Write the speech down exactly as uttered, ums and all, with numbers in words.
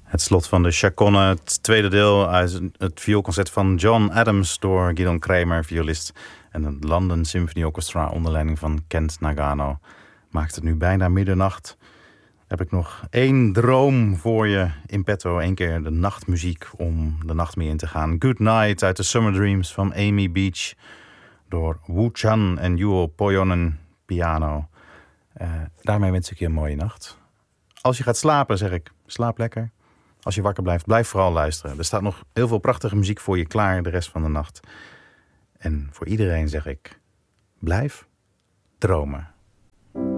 Het slot van de Chaconne, het tweede deel uit het vioolconcert van John Adams door Gidon Kremer, violist, en het London Symphony Orchestra onder leiding van Kent Nagano. Maakt het nu bijna middernacht. Heb ik nog één droom voor je in petto. Eén keer de nachtmuziek om de nacht mee in te gaan. Good Night uit de Summer Dreams van Amy Beach door Wu Chan en Yuo Poyonen piano. Uh, daarmee wens ik je een mooie nacht. Als je gaat slapen, zeg ik, slaap lekker. Als je wakker blijft, blijf vooral luisteren. Er staat nog heel veel prachtige muziek voor je klaar de rest van de nacht. En voor iedereen zeg ik, blijf dromen.